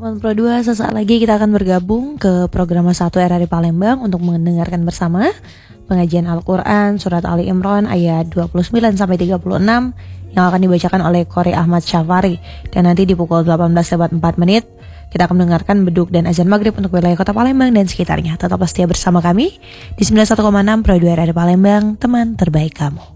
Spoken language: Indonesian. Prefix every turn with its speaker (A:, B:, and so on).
A: Teman Pro 2, sesaat lagi kita akan bergabung ke program 1 RRI Palembang untuk mendengarkan bersama pengajian Al-Quran Surat Ali Imran ayat 29-36 yang akan dibacakan oleh Qori Ahmad Syafari. Dan nanti di pukul 18:04 kita akan mendengarkan beduk dan azan maghrib untuk wilayah kota Palembang dan sekitarnya. Tetaplah setia bersama kami di 91,6 Pro 2 RRI Palembang, teman terbaik kamu.